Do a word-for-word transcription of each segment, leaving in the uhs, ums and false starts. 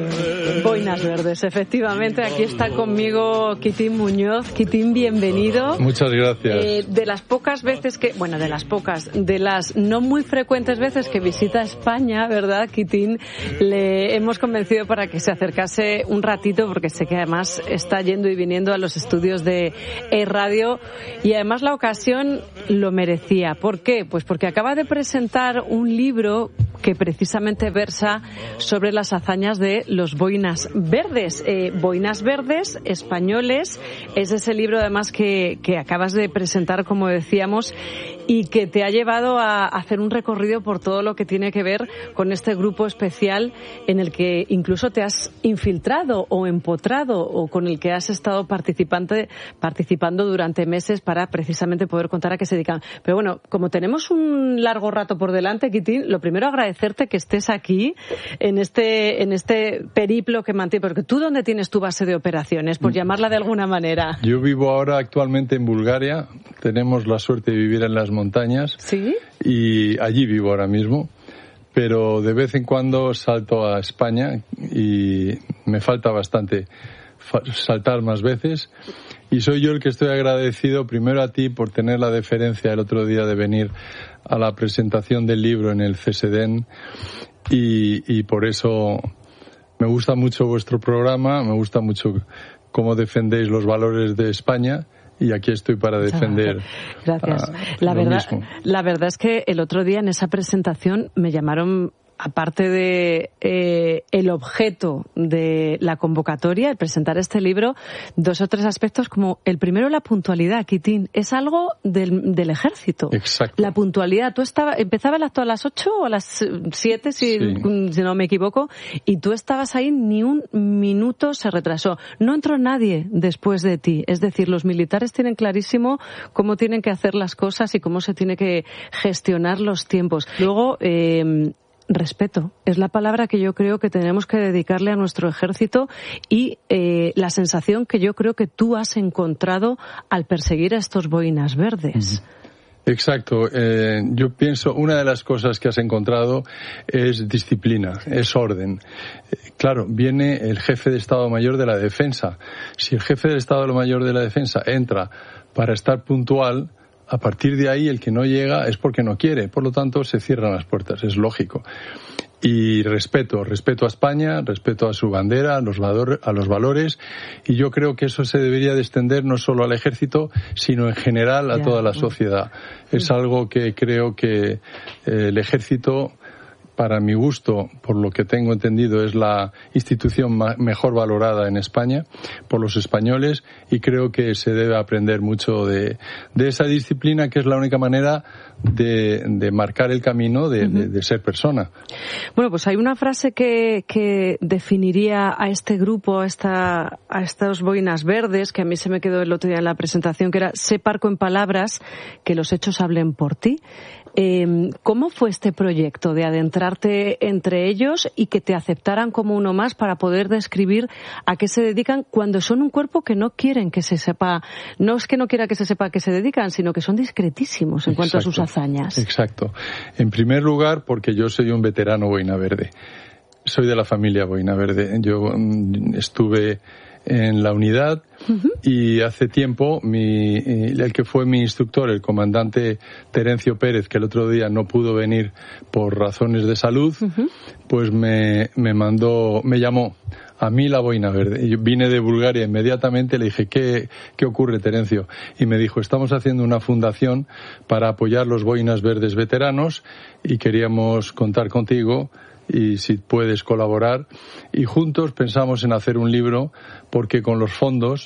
Boinas Verdes, efectivamente, aquí está conmigo Quitín Muñoz. Quitín, bienvenido. Muchas gracias. Eh, de las pocas veces que, bueno, de las pocas, de las no muy frecuentes veces que visita España, ¿verdad, Quitín? Le hemos convencido para que se acercase un ratito, porque sé que además está yendo y viniendo a los estudios de E-Radio, y además la ocasión lo merecía. ¿Por qué? Pues porque acaba de presentar un libro que precisamente versa sobre las hazañas de los Boinas Verdes. Eh, Boinas Verdes españoles es ese libro además que, que acabas de presentar, como decíamos, y que te ha llevado a hacer un recorrido por todo lo que tiene que ver con este grupo especial en el que incluso te has infiltrado o empotrado, o con el que has estado participante, participando durante meses para precisamente poder contar a qué se dedican. Pero bueno, como tenemos un largo rato por delante, Quitín, lo primero agradecerte que estés aquí en este en este periplo que mantiene, porque tú, ¿dónde tienes tu base de operaciones, por llamarla de alguna manera? Yo vivo ahora actualmente en Bulgaria. Tenemos la suerte de vivir en las montañas. ¿Sí? Y allí vivo ahora mismo. Pero de vez en cuando salto a España y me falta bastante saltar más veces. Y soy yo el que estoy agradecido primero a ti por tener la deferencia el otro día de venir a la presentación del libro en el C S D N. Y, y por eso me gusta mucho vuestro programa, me gusta mucho cómo defendéis los valores de España. Y aquí estoy para defender. Gracias. A, la lo verdad, mismo. La verdad es que el otro día en esa presentación me llamaron, aparte de eh, el objeto de la convocatoria, el presentar este libro, dos o tres aspectos, como el primero, la puntualidad, Quitín. Es algo del, del ejército. Exacto. La puntualidad. Tú estabas, empezaba el acto a las ocho o a las siete, si, sí. si no me equivoco, y tú estabas ahí, ni un minuto se retrasó. No entró nadie después de ti. Es decir, los militares tienen clarísimo cómo tienen que hacer las cosas y cómo se tiene que gestionar los tiempos. Luego, eh, respeto es la palabra que yo creo que tenemos que dedicarle a nuestro ejército, y eh, la sensación que yo creo que tú has encontrado al perseguir a estos Boinas Verdes. Exacto. Eh, yo pienso, una de las cosas que has encontrado es disciplina, es orden. Eh, claro, viene el jefe de Estado Mayor de la Defensa. Si el jefe del Estado Mayor de la Defensa entra para estar puntual, a partir de ahí el que no llega es porque no quiere. Por lo tanto, se cierran las puertas, es lógico. Y respeto, respeto a España, respeto a su bandera, a los, valor, a los valores, y yo creo que eso se debería de extender no solo al ejército, sino en general a ya, toda la sociedad. Sí. Es algo que creo que eh, el ejército, para mi gusto, por lo que tengo entendido, es la institución ma- mejor valorada en España por los españoles, y creo que se debe aprender mucho de, de esa disciplina, que es la única manera de, de marcar el camino de, uh-huh. de, de ser persona. Bueno, pues hay una frase que, que definiría a este grupo, a, esta, a estas Boinas Verdes, que a mí se me quedó el otro día en la presentación, que era: sé parco en palabras, que los hechos hablen por ti. Eh, ¿Cómo fue este proyecto de adentrarte entre ellos y que te aceptaran como uno más para poder describir a qué se dedican, cuando son un cuerpo que no quieren que se sepa? No es que no quiera que se sepa a qué se dedican, sino que son discretísimos en Exacto. cuanto a sus hazañas. Exacto. En primer lugar, porque yo soy un veterano Boina Verde. Soy de la familia Boina Verde. Yo um, estuve en la unidad uh-huh. y hace tiempo mi, el que fue mi instructor, el comandante Terencio Pérez, que el otro día no pudo venir por razones de salud, uh-huh. pues me, me mandó, me llamó a mí la Boina Verde. Yo vine de Bulgaria inmediatamente, le dije: ¿qué, qué ocurre, Terencio? Y me dijo: estamos haciendo una fundación para apoyar los Boinas Verdes veteranos y queríamos contar contigo y si puedes colaborar. Y juntos pensamos en hacer un libro, porque con los fondos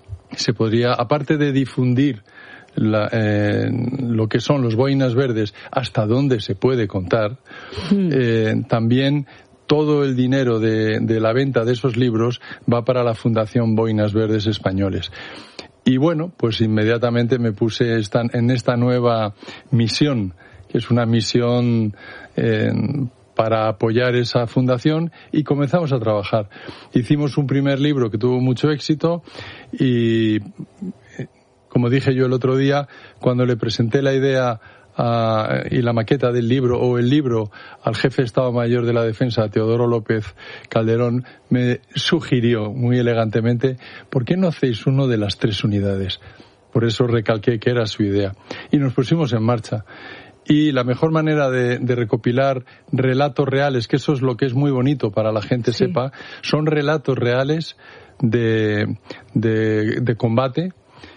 se podría, aparte de difundir la, eh, lo que son los Boinas Verdes, hasta dónde se puede contar, mm. eh, también todo el dinero de, de la venta de esos libros va para la Fundación Boinas Verdes Españoles. Y bueno, pues inmediatamente me puse esta, en esta nueva misión, que es una misión eh, para apoyar esa fundación, y comenzamos a trabajar. Hicimos un primer libro que tuvo mucho éxito y, como dije yo el otro día, cuando le presenté la idea a, y la maqueta del libro o el libro al jefe de Estado Mayor de la Defensa, Teodoro López Calderón, me sugirió muy elegantemente, ¿por qué no hacéis uno de las tres unidades? Por eso recalqué que era su idea. Y nos pusimos en marcha. Y la mejor manera de, de recopilar relatos reales, que eso es lo que es muy bonito para la gente sí. sepa, son relatos reales de, de, de combate,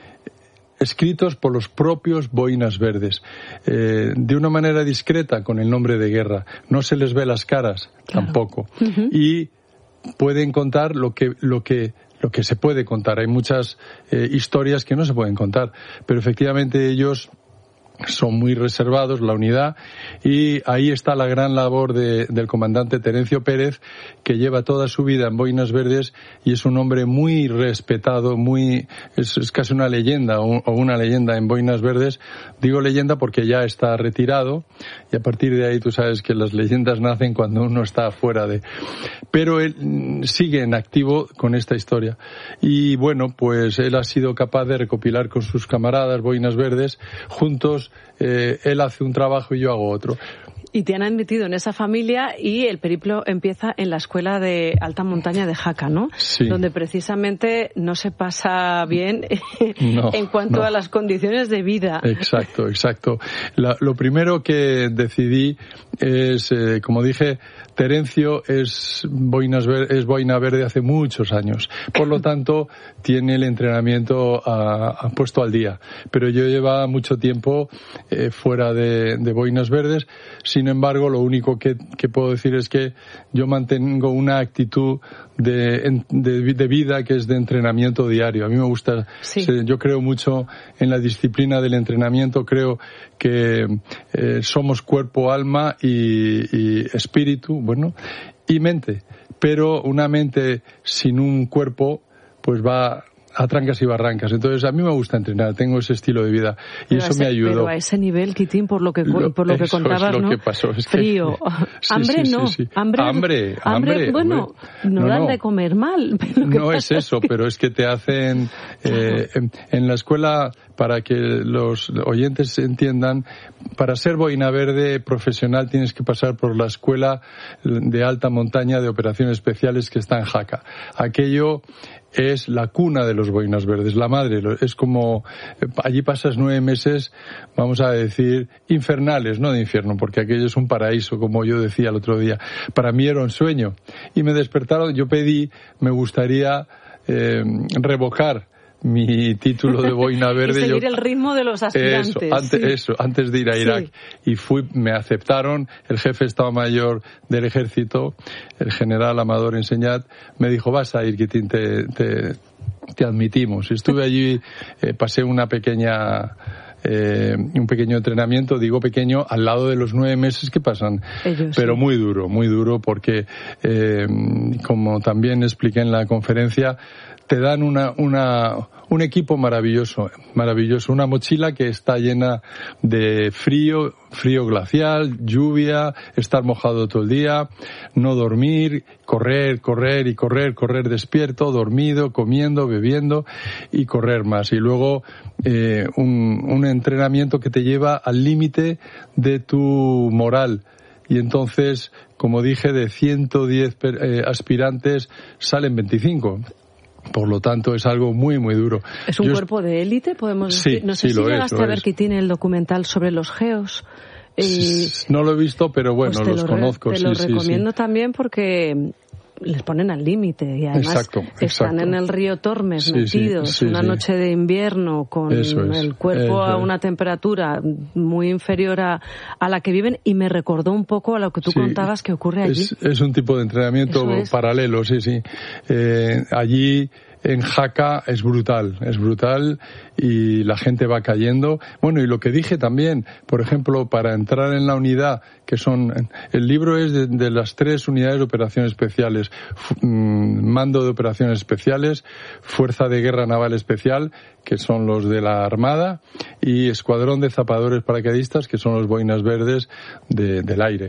escritos por los propios Boinas Verdes, eh, de una manera discreta con el nombre de guerra. No se les ve las caras, claro. tampoco. Uh-huh. Y pueden contar lo que, lo que, lo que se puede contar. Hay muchas eh, historias que no se pueden contar, pero efectivamente ellos son muy reservados, la unidad, y ahí está la gran labor de, del comandante Terencio Pérez, que lleva toda su vida en Boinas Verdes y es un hombre muy respetado, muy es, es casi una leyenda o, o una leyenda en Boinas Verdes. Digo leyenda porque ya está retirado y a partir de ahí tú sabes que las leyendas nacen cuando uno está fuera de... Pero él sigue en activo con esta historia y bueno, pues él ha sido capaz de recopilar con sus camaradas Boinas Verdes juntos. Eh, él hace un trabajo y yo hago otro. Y te han admitido en esa familia y el periplo empieza en la escuela de alta montaña de Jaca, ¿no? Sí. Donde precisamente no se pasa bien no, en cuanto no. a las condiciones de vida. Exacto, exacto. La, lo primero que decidí es, eh, como dije, Terencio es, Boinas Ver, es Boina Verde hace muchos años. Por lo tanto, tiene el entrenamiento a, a puesto al día. Pero yo llevaba mucho tiempo eh, fuera de, de Boinas Verdes. Sin embargo, lo único que, que puedo decir es que yo mantengo una actitud de, de, de vida que es de entrenamiento diario. A mí me gusta, sí. yo creo mucho en la disciplina del entrenamiento. Creo que eh, somos cuerpo, alma y, y espíritu, bueno, y mente. Pero una mente sin un cuerpo, pues va a trancas y barrancas. Entonces, a mí me gusta entrenar, tengo ese estilo de vida y pero eso ese, me ayudó. Pero a ese nivel, Quitín, por lo que, lo, por lo que contabas, es lo ¿no? Que pasó, es Frío. Que, hambre sí, sí, no. Sí, sí. Hambre, hambre, hambre, hambre, bueno, no, no dan no. de comer mal. Pero no es eso, que... pero es que te hacen... Eh, en, en la escuela, para que los oyentes entiendan, para ser boina verde profesional tienes que pasar por la escuela de alta montaña de operaciones especiales que está en Jaca. Aquello es la cuna de los boinas verdes, la madre. Es como, allí pasas nueve meses, vamos a decir, infernales, no de infierno, porque aquello es un paraíso, como yo decía el otro día. Para mí era un sueño. Y me despertaron, yo pedí, me gustaría eh, revocar mi título de boina verde. Y seguir yo, el ritmo de los aspirantes. Eso, antes, sí. eso, antes de ir a Irak. Sí. Y fui, me aceptaron, el jefe de Estado Mayor del Ejército, el general Amador Enseñat, me dijo, vas a ir, Quitín, te, te, te admitimos. Estuve allí, eh, pasé una pequeña... Eh, un pequeño entrenamiento, digo pequeño, al lado de los nueve meses que pasan. Ellos, pero sí. muy duro, muy duro, porque, eh, como también expliqué en la conferencia, te dan una, una, un equipo maravilloso, maravilloso, una mochila que está llena de frío, frío glacial, lluvia, estar mojado todo el día, no dormir, correr, correr y correr, correr despierto, dormido, comiendo, bebiendo y correr más. Y luego eh, un, un entrenamiento que te lleva al límite de tu moral. Y entonces, como dije, de ciento diez eh, aspirantes salen veinticinco. Por lo tanto, es algo muy, muy duro. ¿Es un Yo cuerpo de élite, podemos decir? Sí, no sé sí, si lo llegaste es, lo a ver es. que tiene el documental sobre los geos. Eh, no lo he visto, pero bueno, pues los lo conozco. Te sí, lo sí, recomiendo sí. también porque les ponen al límite y además exacto, están exacto. en el río Tormes sí, metidos sí, sí, una sí. noche de invierno con Eso es, el cuerpo eso a es. una temperatura muy inferior a, a la que viven y me recordó un poco a lo que tú sí, contabas que ocurre allí. Es, es un tipo de entrenamiento es. paralelo, sí, sí. Eh, allí en Jaca es brutal, es brutal y la gente va cayendo. Bueno, y lo que dije también, por ejemplo, para entrar en la unidad, que son, el libro es de, de las tres unidades de operaciones especiales, mando de operaciones especiales, fuerza de guerra naval especial, que son los de la Armada, y escuadrón de zapadores paracaidistas, que son los boinas verdes de, del aire.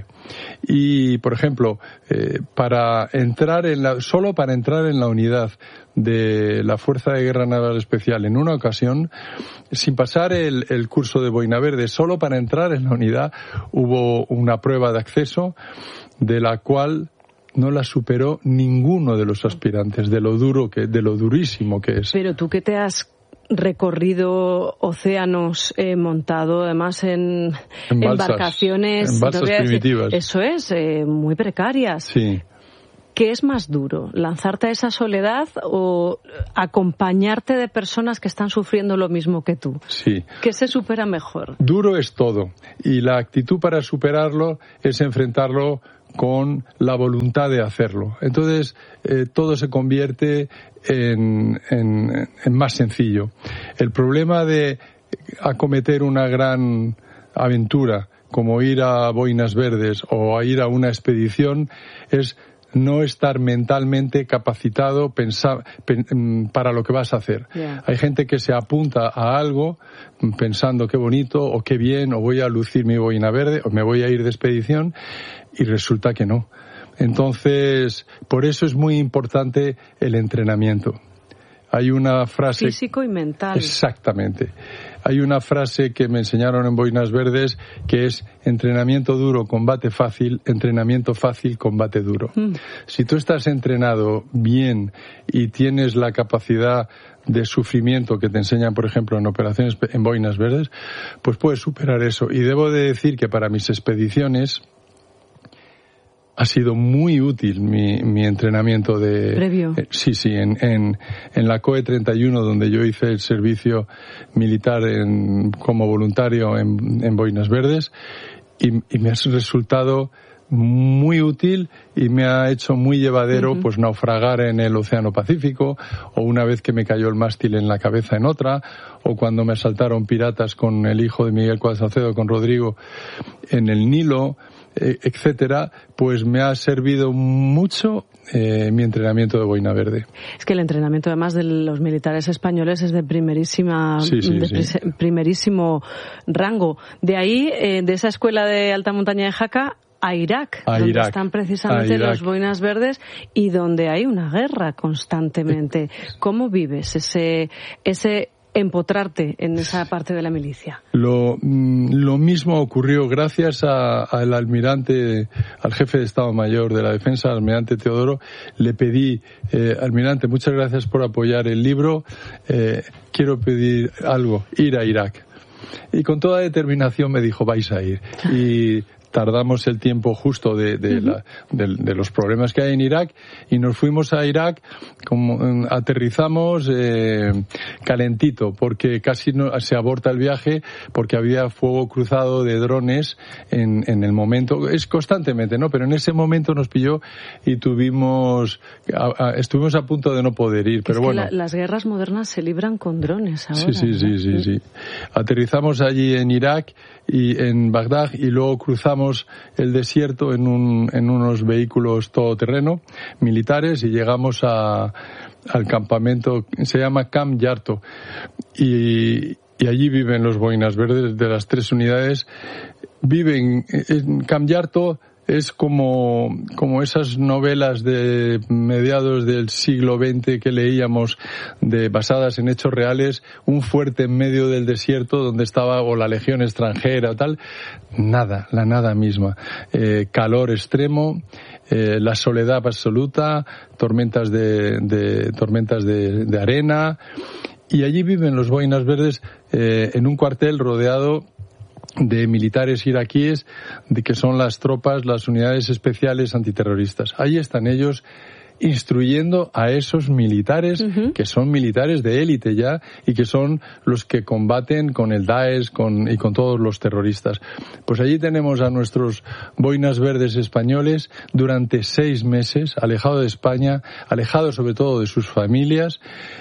Y, por ejemplo, eh, para entrar en la, solo para entrar en la unidad de de la Fuerza de Guerra Naval Especial en una ocasión, sin pasar el, el curso de boina verde. Solo para entrar en la unidad hubo una prueba de acceso de la cual no la superó ninguno de los aspirantes, de lo duro que, de lo durísimo que es. Pero tú que te has recorrido océanos, eh, montado además en, en balsas, embarcaciones, en balsas primitivas. Decir, eso es, eh, muy precarias. Sí. ¿Qué es más duro? ¿Lanzarte a esa soledad o acompañarte de personas que están sufriendo lo mismo que tú? Sí. ¿Qué se supera mejor? Duro es todo. Y la actitud para superarlo es enfrentarlo con la voluntad de hacerlo. Entonces, eh, todo se convierte en, en, en más sencillo. El problema de acometer una gran aventura, como ir a Boinas Verdes o a ir a una expedición, es no estar mentalmente capacitado pensar, pen, para lo que vas a hacer. Yeah. Hay gente que se apunta a algo pensando qué bonito o qué bien, o voy a lucir mi boina verde o me voy a ir de expedición, y resulta que no. Entonces, por eso es muy importante el entrenamiento. Hay una frase... Físico y mental. Exactamente. Hay una frase que me enseñaron en Boinas Verdes que es: entrenamiento duro, combate fácil; entrenamiento fácil, combate duro. Mm. Si tú estás entrenado bien y tienes la capacidad de sufrimiento que te enseñan, por ejemplo, en operaciones en Boinas Verdes, pues puedes superar eso. Y debo de decir que para mis expediciones ha sido muy útil mi, mi entrenamiento de... Previo. Eh, sí, sí, en, en, en la C O E treinta y uno, donde yo hice el servicio militar en, como voluntario en, en Boinas Verdes, y, y me ha resultado muy útil y me ha hecho muy llevadero, uh-huh. pues naufragar en el Océano Pacífico, o una vez que me cayó el mástil en la cabeza en otra, o cuando me asaltaron piratas con el hijo de Miguel Cuadra Salcedo, con Rodrigo, en el Nilo, etcétera, pues me ha servido mucho eh, mi entrenamiento de boina verde. Es que el entrenamiento además de los militares españoles es de primerísima sí, sí, de sí. primerísimo rango. De ahí, eh, de esa escuela de alta montaña de Jaca, a Irak, a donde Irak, están precisamente Irak. los boinas verdes y donde hay una guerra constantemente. ¿Cómo vives ese ese empotrarte en esa parte de la milicia? Lo, lo mismo ocurrió gracias al almirante, al jefe de Estado Mayor de la Defensa, al almirante Teodoro. Le pedí, eh, almirante, muchas gracias por apoyar el libro, eh, quiero pedir algo, ir a Irak. Y con toda determinación me dijo, vais a ir. Y tardamos el tiempo justo de, de, la, de, de los problemas que hay en Irak, y nos fuimos a Irak, como aterrizamos eh, calentito, porque casi no, se aborta el viaje porque había fuego cruzado de drones en, en el momento, es constantemente, ¿no? Pero en ese momento nos pilló y tuvimos, a, a, estuvimos a punto de no poder ir, pero es que bueno. La, las guerras modernas se libran con drones ahora. Sí, sí, sí, sí, sí. Aterrizamos allí en Irak y en Bagdad, y luego cruzamos el desierto en un, en unos vehículos todoterreno militares, y llegamos a, al campamento, se llama Camp Yarto, y, y allí viven los boinas verdes de las tres unidades. Viven en Camp Yarto. Es como, como esas novelas de mediados del siglo veinte que leíamos, de, basadas en hechos reales, un fuerte en medio del desierto donde estaba o la legión extranjera o tal. Nada, la nada misma. Eh, calor extremo, eh, la soledad absoluta, tormentas de, de tormentas de, de arena. Y allí viven los boinas verdes eh, en un cuartel rodeado de militares iraquíes, de que son las tropas, las unidades especiales antiterroristas. Ahí están ellos instruyendo a esos militares, uh-huh. que son militares de élite ya, y que son los que combaten con el Daesh con, y con todos los terroristas. Pues allí tenemos a nuestros boinas verdes españoles durante seis meses, alejados de España, alejados sobre todo de sus familias,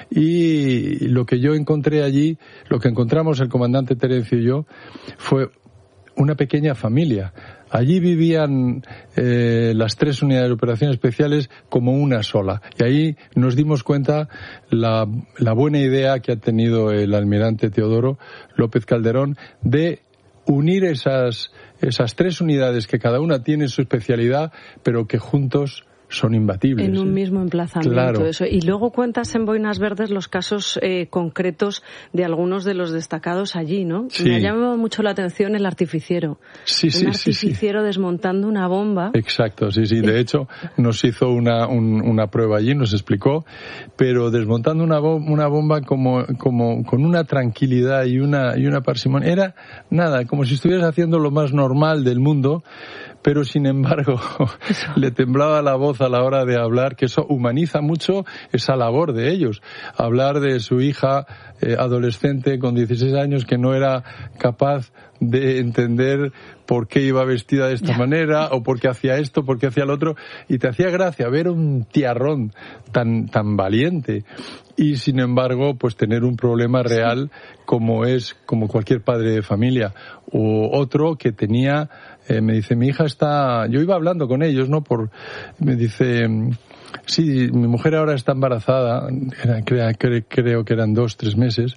y lo que yo encontré allí, lo que encontramos el comandante Terencio y yo, fue una pequeña familia. Allí vivían eh, las tres unidades de operaciones especiales como una sola. Y ahí nos dimos cuenta la, la buena idea que ha tenido el almirante Teodoro López Calderón de unir esas, esas tres unidades, que cada una tiene su especialidad, pero que juntos son imbatibles. En un ¿eh? mismo emplazamiento. Claro. Eso. Y luego cuentas en Boinas Verdes los casos eh, concretos de algunos de los destacados allí, ¿no? Sí. Me ha llamado mucho la atención el artificiero. Sí, sí, un sí, artificiero sí. desmontando una bomba. Exacto, sí, sí. De hecho, nos hizo una, un, una prueba allí, nos explicó, pero desmontando una, bo- una bomba como, como con una tranquilidad y una, y una parsimonia. Era nada, como si estuvieras haciendo lo más normal del mundo, pero sin embargo le temblaba la voz a la hora de hablar, que eso humaniza mucho esa labor de ellos. Hablar de su hija eh, adolescente con dieciséis años que no era capaz de entender por qué iba vestida de esta yeah. manera, o por qué hacía esto, por qué hacía lo otro, y te hacía gracia ver un tiarrón tan, tan valiente. Y sin embargo, pues tener un problema real como es, como cualquier padre de familia. O otro que tenía, eh, me dice, mi hija está, yo iba hablando con ellos, ¿no? Por, me dice, sí, mi mujer ahora está embarazada, era, crea, cre, creo que eran dos, tres meses,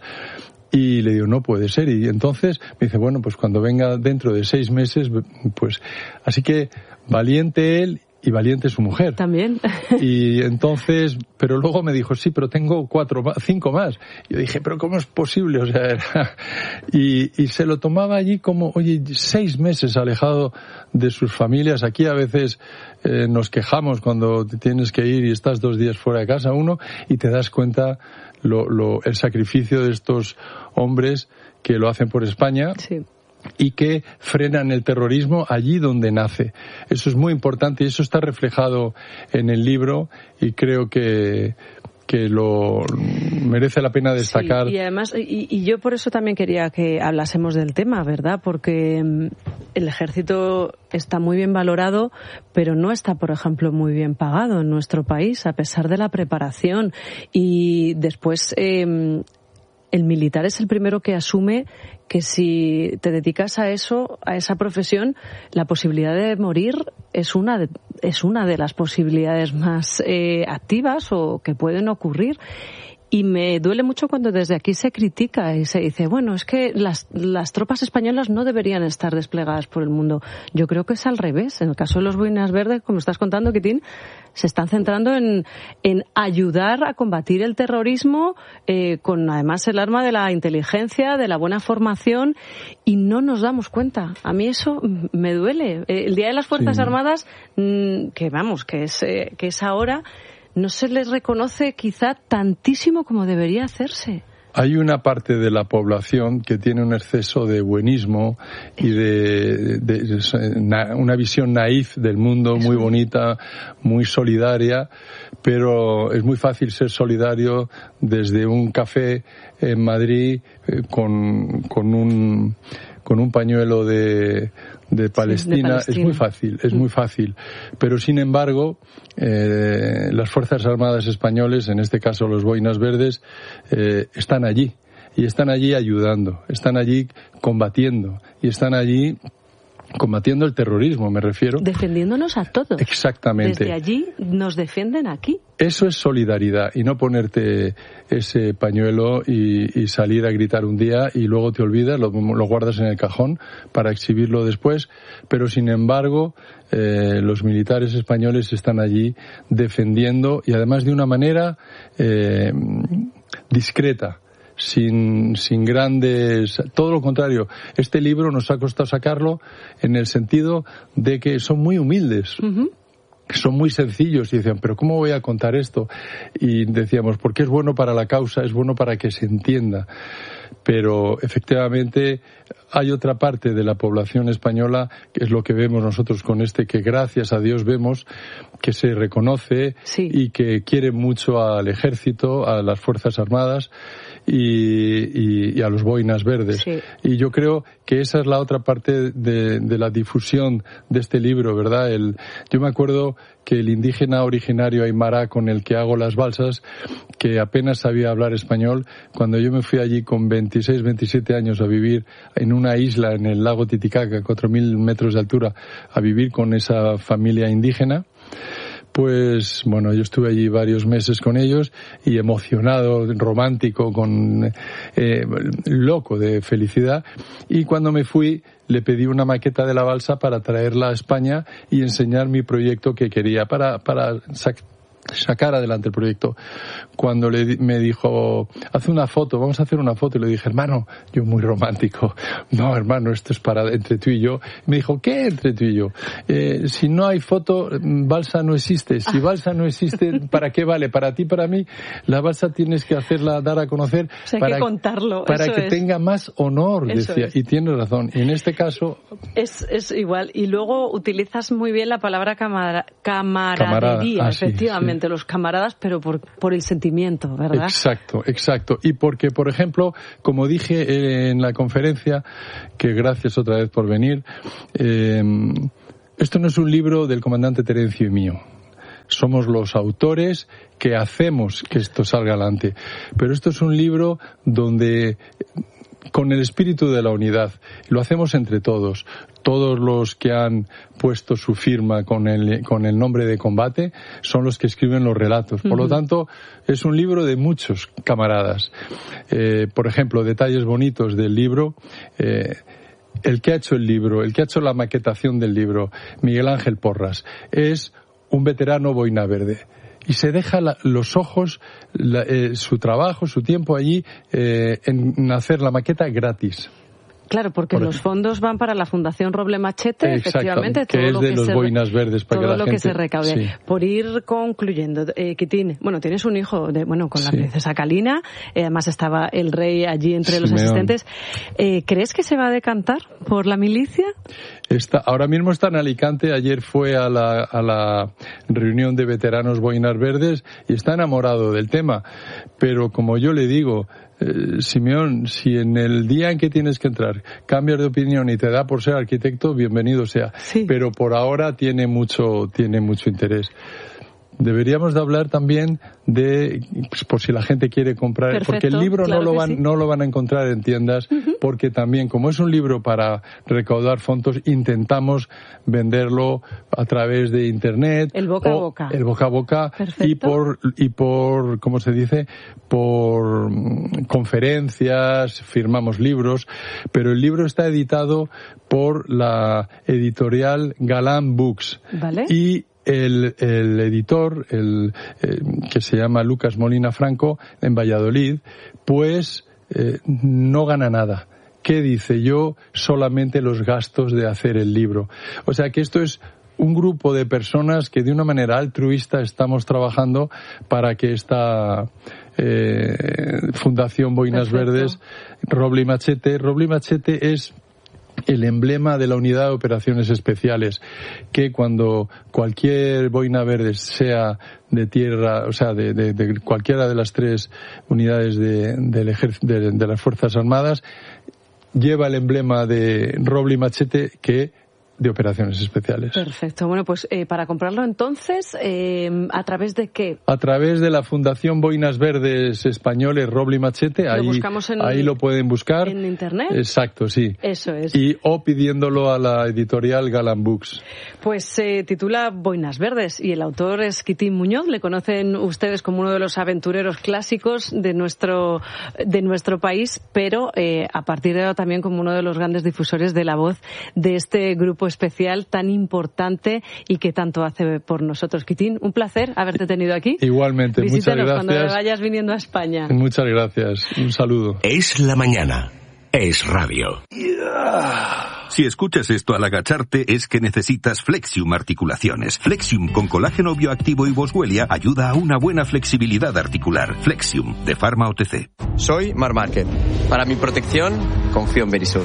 y le digo, no puede ser. Y entonces me dice, bueno, pues cuando venga dentro de seis meses, pues, así que valiente él y valiente su mujer. También. Y entonces, pero luego me dijo, sí, pero tengo cuatro, cinco más. Y yo dije, pero ¿cómo es posible? O sea, era... Y, y se lo tomaba allí como, oye, seis meses alejado de sus familias. Aquí a veces eh, nos quejamos cuando tienes que ir y estás dos días fuera de casa uno y te das cuenta lo, lo, el sacrificio de estos hombres que lo hacen por España. Sí. Y que frenan el terrorismo allí donde nace. Eso es muy importante y eso está reflejado en el libro y creo que que lo merece la pena destacar. Sí, y además, y, y yo por eso también quería que hablásemos del tema, ¿verdad? Porque el ejército está muy bien valorado, pero no está, por ejemplo, muy bien pagado en nuestro país, a pesar de la preparación. Y después, eh, el militar es el primero que asume que si te dedicas a eso, a esa profesión, la posibilidad de morir es una de, es una de las posibilidades más eh, activas o que pueden ocurrir. Y me duele mucho cuando desde aquí se critica y se dice, bueno, es que las, las tropas españolas no deberían estar desplegadas por el mundo. Yo creo que es al revés. En el caso de los Boinas Verdes, como estás contando, Quitín, se están centrando en, en ayudar a combatir el terrorismo eh, con además el arma de la inteligencia, de la buena formación, y no nos damos cuenta. A mí eso me duele. El Día de las Fuerzas sí. Armadas, que vamos, que es, eh, que es ahora, no se les reconoce quizá tantísimo como debería hacerse. Hay una parte de la población que tiene un exceso de buenismo y de, de, de na, una visión naif del mundo muy bonita, muy solidaria, pero es muy fácil ser solidario desde un café en Madrid eh, con, con un con un pañuelo de, de, Palestina. Sí, de Palestina. Es muy fácil, es muy fácil. Pero sin embargo, eh, las Fuerzas Armadas españoles, en este caso los Boinas Verdes, eh, están allí. Y están allí ayudando, están allí combatiendo, y están allí combatiendo el terrorismo, me refiero. Defendiéndonos a todos. Exactamente. Desde allí nos defienden aquí. Eso es solidaridad y no ponerte ese pañuelo y, y salir a gritar un día y luego te olvidas, lo, lo guardas en el cajón para exhibirlo después, pero sin embargo eh, los militares españoles están allí defendiendo y además de una manera eh, discreta. Sin, sin grandes, todo lo contrario. Este libro nos ha costado sacarlo en el sentido de que son muy humildes. Uh-huh. Son muy sencillos y decían, pero ¿cómo voy a contar esto? Y decíamos, porque es bueno para la causa, es bueno para que se entienda. Pero efectivamente hay otra parte de la población española, que es lo que vemos nosotros con este, que gracias a Dios vemos que se reconoce sí. y que quiere mucho al ejército, a las Fuerzas Armadas y, y, y a los Boinas Verdes. Sí. Y yo creo que esa es la otra parte de, de la difusión de este libro, ¿verdad? El, yo me acuerdo que el indígena originario aymara con el que hago las balsas, que apenas sabía hablar español, cuando yo me fui allí con veintiséis, veintisiete años a vivir en una isla en el lago Titicaca, cuatro mil metros de altura, a vivir con esa familia indígena, pues bueno, yo estuve allí varios meses con ellos y emocionado, romántico, con eh, loco de felicidad. Y cuando me fui, le pedí una maqueta de la balsa para traerla a España y enseñar mi proyecto que quería para, para sac- sacar adelante el proyecto. Cuando le, me dijo, haz una foto, vamos a hacer una foto, y le dije, hermano, yo muy romántico, no, hermano, esto es para entre tú y yo. Me dijo, ¿qué entre tú y yo? Eh, si no hay foto, balsa no existe. Si balsa no existe, ¿para qué vale? Para ti, para mí, la balsa tienes que hacerla, dar a conocer, o sea, para, hay que contarlo, para eso que es. tenga más honor, Eso decía. es. Y tiene razón. Y en este caso... Es, es igual. Y luego utilizas muy bien la palabra camara, camaradería, Camarada. Ah, sí, efectivamente, sí. Los camaradas, pero por, por el sentimiento, ¿verdad? Exacto, exacto. Y porque, por ejemplo, como dije en la conferencia, que gracias otra vez por venir, eh, esto no es un libro del comandante Terencio y mío. Somos los autores que hacemos que esto salga adelante. Pero esto es un libro donde, con el espíritu de la unidad, lo hacemos entre todos. Todos los que han puesto su firma con el, con el nombre de combate son los que escriben los relatos. Por uh-huh. lo tanto, es un libro de muchos camaradas. Eh, por ejemplo, detalles bonitos del libro. Eh, el que ha hecho el libro, el que ha hecho la maquetación del libro, Miguel Ángel Porras, es un veterano boina verde. Y se deja la, los ojos, la, eh, su trabajo, su tiempo allí eh, en hacer la maqueta gratis. Claro, porque Por los fondos van para la Fundación Roble Machete, efectivamente. Que todo es lo de que los se, boinas verdes para todo que la lo gente... que se recaude. Sí. Por ir concluyendo, eh, Quitín, bueno, tienes un hijo, de, bueno, con la sí. princesa Kalina, eh, además estaba el rey allí entre Simeón. los asistentes. Eh, ¿Crees que se va a decantar por la milicia? Está, ahora mismo está en Alicante, ayer fue a la, a la reunión de veteranos boinas verdes y está enamorado del tema. Pero como yo le digo, Eh, Simeón, si en el día en que tienes que entrar cambias de opinión y te da por ser arquitecto, bienvenido sea. Sí. Pero por ahora tiene mucho, tiene mucho interés. Deberíamos de hablar también de, pues, por si la gente quiere comprar, Perfecto, porque el libro claro no lo van, sí. no lo van a encontrar en tiendas, uh-huh. porque también, como es un libro para recaudar fondos, intentamos venderlo a través de internet. El boca a boca. El boca a boca. Perfecto. y por, y por, ¿cómo se dice? Por conferencias, firmamos libros, pero el libro está editado por la editorial Galán Books. Vale. Y El, el editor, el, eh, que se llama Lucas Molina Franco, en Valladolid, pues eh, no gana nada. ¿Qué dice? Yo solamente los gastos de hacer el libro. O sea que esto es un grupo de personas que de una manera altruista estamos trabajando para que esta eh, Fundación Boinas Perfecto. Verdes, Roble y Machete, Roble y Machete es el emblema de la unidad de operaciones especiales, que cuando cualquier boina verde, sea de tierra, o sea, de, de, de cualquiera de las tres unidades de, del ejército, de, de las Fuerzas Armadas, lleva el emblema de Roble y Machete, que de operaciones especiales. Perfecto. Bueno, pues eh, para comprarlo entonces, eh, ¿a través de qué? A través de la Fundación Boinas Verdes Españoles Roble y Machete. ¿Lo ahí, buscamos en, ahí lo pueden buscar. ¿En internet? Exacto, sí. Eso es. Y o pidiéndolo a la editorial Galán Books. Pues se titula Boinas Verdes y el autor es Quitín Muñoz. Le conocen ustedes como uno de los aventureros clásicos de nuestro de nuestro país, pero eh, a partir de ahora también como uno de los grandes difusores de la voz de este grupo especial tan importante y que tanto hace por nosotros. Quitín, un placer haberte tenido aquí. Igualmente, Visítanos muchas gracias. cuando vayas viniendo a España. Muchas gracias. Un saludo. Es la mañana. Es radio. Si escuchas esto al agacharte es que necesitas Flexium Articulaciones. Flexium con colágeno bioactivo y Boswellia ayuda a una buena flexibilidad articular. Flexium de Pharma O T C. Soy Mar Márquez. Para mi protección, confío en Verisur.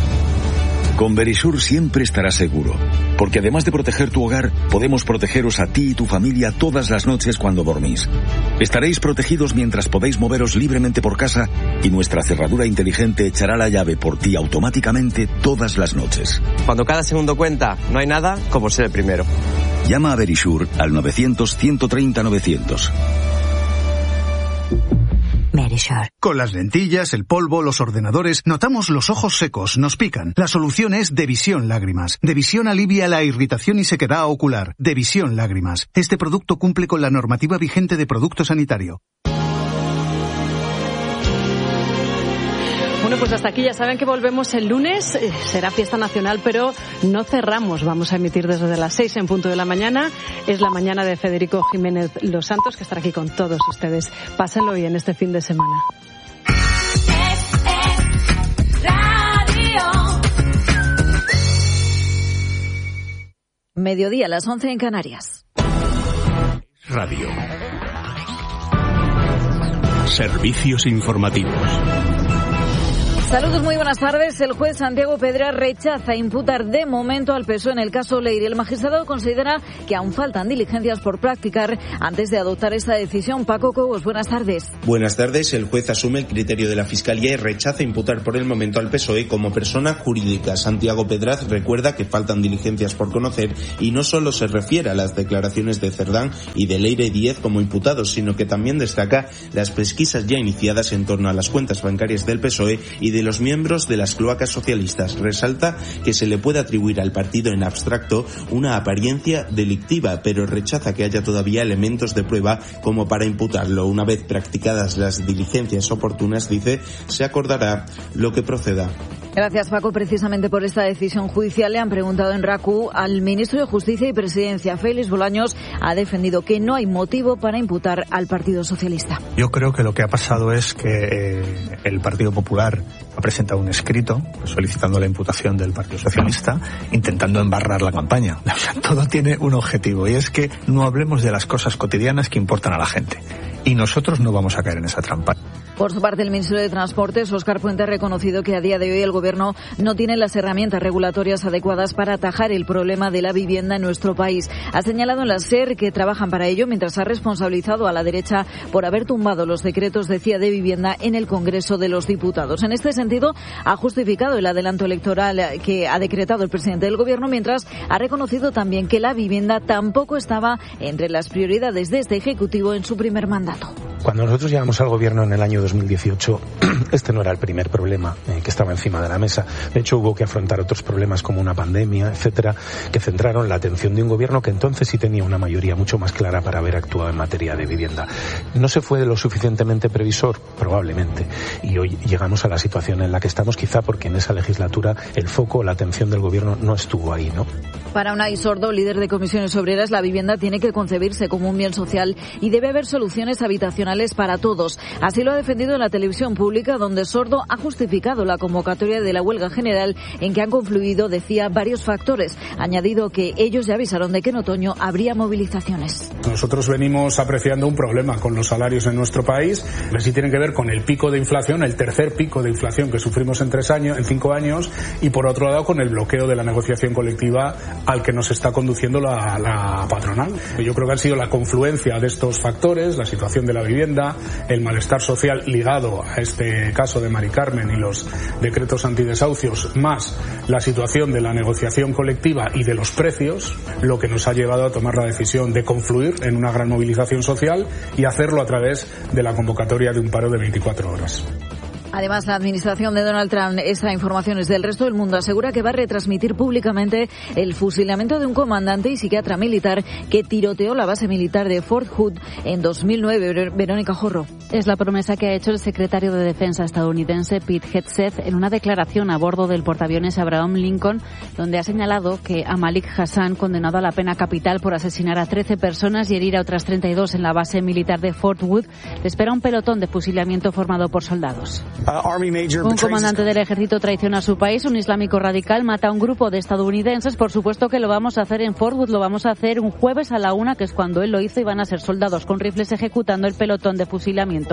Con Verisur siempre estarás seguro, porque además de proteger tu hogar, podemos protegeros a ti y tu familia todas las noches cuando dormís. Estaréis protegidos mientras podéis moveros libremente por casa y nuestra cerradura inteligente echará la llave por ti automáticamente todas las noches. Cuando cada segundo cuenta, no hay nada como ser el primero. Llama a Verisur al novecientos, ciento treinta, novecientos. Medisure. Con las lentillas, el polvo, los ordenadores, notamos los ojos secos, nos pican. La solución es Devisión Lágrimas. Devisión alivia la irritación y sequedad ocular. Devisión Lágrimas. Este producto cumple con la normativa vigente de producto sanitario. Bueno, pues hasta aquí. Ya saben que volvemos el lunes. Será fiesta nacional, pero no cerramos. Vamos a emitir desde las seis en punto de la mañana. Es la mañana de Federico Jiménez Los Santos, que estará aquí con todos ustedes. Pásenlo bien este fin de semana. Mediodía, a las once en Canarias. Radio. Servicios informativos. Saludos, muy buenas tardes. El juez Santiago Pedra rechaza imputar de momento al P S O E en el caso Leire. El magistrado considera que aún faltan diligencias por practicar antes de adoptar esta decisión. Paco Cobos, buenas tardes. Buenas tardes. El juez asume el criterio de la Fiscalía y rechaza imputar por el momento al P S O E como persona jurídica. Santiago Pedraz recuerda que faltan diligencias por conocer y no solo se refiere a las declaraciones de Cerdán y de Leire Díez como imputados, sino que también destaca las pesquisas ya iniciadas en torno a las cuentas bancarias del P S O E y de los miembros de las cloacas socialistas. Resalta que se le puede atribuir al partido en abstracto una apariencia delictiva, pero rechaza que haya todavía elementos de prueba como para imputarlo. Una vez practicadas las diligencias oportunas, dice, se acordará lo que proceda. Gracias, Paco. Precisamente por esta decisión judicial le han preguntado en RACU al ministro de Justicia y Presidencia. Félix Bolaños ha defendido que no hay motivo para imputar al Partido Socialista. Yo creo que lo que ha pasado es que eh, el Partido Popular ha presentado un escrito solicitando la imputación del Partido Socialista, intentando embarrar la campaña. O sea, todo tiene un objetivo, y es que no hablemos de las cosas cotidianas que importan a la gente. Y nosotros no vamos a caer en esa trampa. Por su parte, el ministro de Transportes, Óscar Puente, ha reconocido que a día de hoy el Gobierno no tiene las herramientas regulatorias adecuadas para atajar el problema de la vivienda en nuestro país. Ha señalado en la SER que trabajan para ello, mientras ha responsabilizado a la derecha por haber tumbado los decretos, decía, de vivienda en el Congreso de los Diputados. En este sentido, ha justificado el adelanto electoral que ha decretado el presidente del Gobierno, mientras ha reconocido también que la vivienda tampoco estaba entre las prioridades de este Ejecutivo en su primer mandato. Cuando nosotros llegamos al Gobierno en el año dos mil dieciocho, este no era el primer problema eh, que estaba encima de la mesa. De hecho, hubo que afrontar otros problemas como una pandemia, etcétera, que centraron la atención de un Gobierno que entonces sí tenía una mayoría mucho más clara para haber actuado en materia de vivienda. ¿No se fue lo suficientemente previsor? Probablemente. Y hoy llegamos a la situación en la que estamos, quizá porque en esa legislatura el foco, la atención del Gobierno no estuvo ahí, ¿no? Para Unai Sordo, líder de Comisiones Obreras, la vivienda tiene que concebirse como un bien social y debe haber soluciones habitacionales para todos. Así lo ha defendido en la televisión pública, donde Sordo ha justificado la convocatoria de la huelga general en que han confluido, decía, varios factores. Ha añadido que ellos ya avisaron de que en otoño habría movilizaciones. Nosotros venimos apreciando un problema con los salarios en nuestro país, que sí tienen que ver con el pico de inflación, el tercer pico de inflación que sufrimos en tres años, en cinco años, y por otro lado con el bloqueo de la negociación colectiva al que nos está conduciendo la, la patronal. Yo creo que han sido la confluencia de estos factores, la situación de la vivienda, el malestar social ligado a este caso de Mari Carmen y los decretos antidesahucios, más la situación de la negociación colectiva y de los precios, lo que nos ha llevado a tomar la decisión de confluir en una gran movilización social y hacerlo a través de la convocatoria de un paro de veinticuatro horas. Además, la administración de Donald Trump, esta información es del Resto del Mundo, asegura que va a retransmitir públicamente el fusilamiento de un comandante y psiquiatra militar que tiroteó la base militar de Fort Hood en dos mil nueve. Verónica Jorro. Es la promesa que ha hecho el secretario de Defensa estadounidense Pete Hegseth en una declaración a bordo del portaaviones Abraham Lincoln, donde ha señalado que a Malik Hassan, condenado a la pena capital por asesinar a trece personas y herir a otras treinta y dos en la base militar de Fort Hood, le espera un pelotón de fusilamiento formado por soldados. Un comandante del ejército traiciona a su país, un islámico radical mata a un grupo de estadounidenses. Por supuesto que lo vamos a hacer en Fort Hood, lo vamos a hacer un jueves a la una, que es cuando él lo hizo, y van a ser soldados con rifles ejecutando el pelotón de fusilamiento.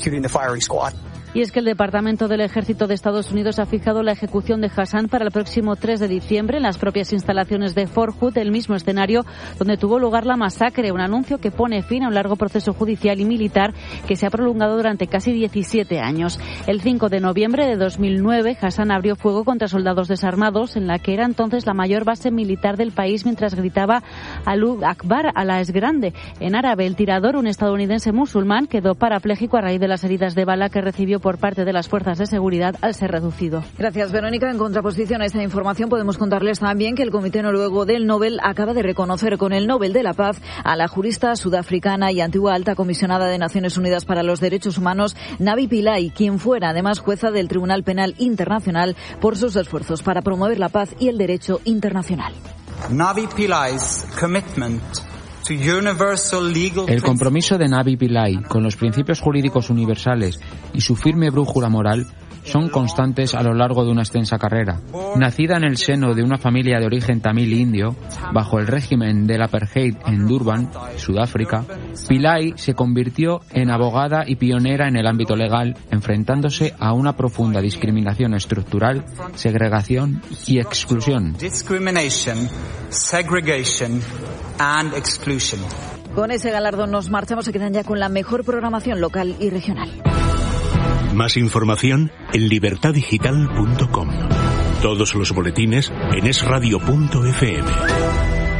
Y es que el Departamento del Ejército de Estados Unidos ha fijado la ejecución de Hassan para el próximo tres de diciembre en las propias instalaciones de Fort Hood, el mismo escenario donde tuvo lugar la masacre, un anuncio que pone fin a un largo proceso judicial y militar que se ha prolongado durante casi diecisiete años. El cinco de noviembre de dos mil nueve, Hassan abrió fuego contra soldados desarmados en la que era entonces la mayor base militar del país mientras gritaba Allahu Akbar, Alá es grande. En árabe, el tirador, un estadounidense musulmán, quedó parapléjico tetrapléjico a raíz de las heridas de bala que recibió por parte de las fuerzas de seguridad al ser reducido. Gracias, Verónica. En contraposición a esta información, podemos contarles también que el Comité Noruego del Nobel acaba de reconocer con el Nobel de la Paz a la jurista sudafricana y antigua alta comisionada de Naciones Unidas para los Derechos Humanos, Navi Pillay, quien fuera además jueza del Tribunal Penal Internacional por sus esfuerzos para promover la paz y el derecho internacional. Navi Pillay's commitment to universal legal El compromiso de Navi Pillay con los principios jurídicos universales y su firme brújula moral son constantes a lo largo de una extensa carrera. Nacida en el seno de una familia de origen tamil indio, bajo el régimen del apartheid en Durban, Sudáfrica, Pillay se convirtió en abogada y pionera en el ámbito legal, enfrentándose a una profunda discriminación estructural, segregación y exclusión. Discrimination, segregation and exclusion. Con ese galardón nos marchamos, se quedan ya con la mejor programación local y regional. Más información en libertad digital punto com. Todos los boletines en es radio punto efe eme.